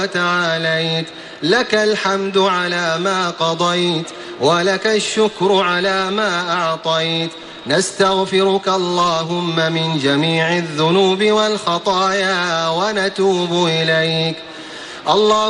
وتعاليت، لك الحمد على ما قضيت، ولك الشكر على ما أعطيت. نستغفرك اللهم من جميع الذنوب والخطايا ونتوب إليك.